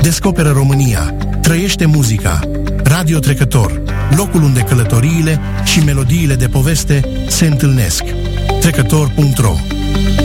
Descoperă România, trăiește muzica. Radio Trecător, locul unde călătoriile și melodiile de poveste se întâlnesc. Trecător.ro